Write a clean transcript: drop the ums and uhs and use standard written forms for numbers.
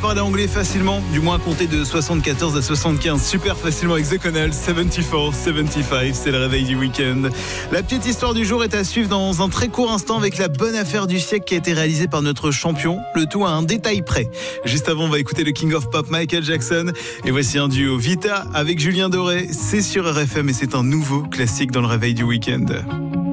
parler anglais facilement, du moins compter de 74 à 75 super facilement avec The Connell, 74, 75, c'est le réveil du week-end. La petite histoire du jour est à suivre dans un très court instant avec la bonne affaire du siècle qui a été réalisée par notre champion, le tout à un détail près. Juste avant, on va écouter le King of Pop Michael Jackson et voici un duo Vita avec Julien Doré, c'est sur RFM et c'est un nouveau classique dans le réveil du week-end.